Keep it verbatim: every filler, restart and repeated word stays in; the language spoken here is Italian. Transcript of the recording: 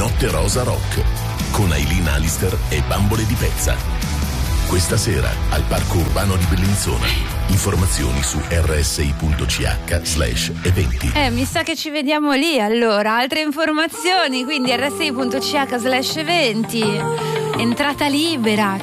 Notte Rosa Rock con Aileen Alister e Bambole di Pezza. Questa sera al Parco Urbano di Bellinzona. Informazioni su rsi.ch slash eventi. Eh, mi sa che ci vediamo lì allora. Altre informazioni, quindi rsi.ch slash eventi. Entrata libera.